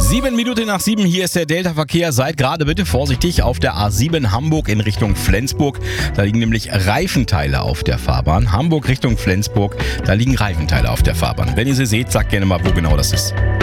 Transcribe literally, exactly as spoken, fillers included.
Sieben Minuten nach sieben, hier ist der Delta-Verkehr. Seid gerade bitte vorsichtig auf der A sieben Hamburg in Richtung Flensburg. Da liegen nämlich Reifenteile auf der Fahrbahn. Hamburg Richtung Flensburg, da liegen Reifenteile auf der Fahrbahn. Wenn ihr sie seht, sagt gerne mal, wo genau das ist.